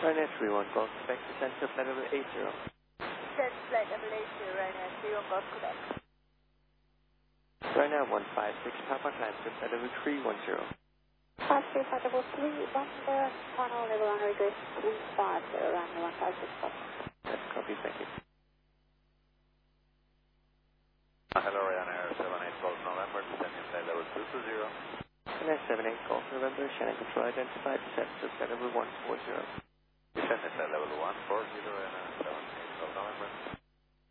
Ryanair 31 Golf, Quebec, descent to flight level 80. Descent flight level 80, Ryanair 31 Golf, Quebec. Ryanair 156, Papa climb to flight level 310. Oscar flight level 310, final level on regress 350, Ryanair 156 Golf. That's copy, thank you. Hello, Ryanair 78 Golf November, descending flight level 220. Ryanair 78 Golf November, Shannon control identified, descent to flight level 140. Descending flight level 140, Ryanair 78 Golf November.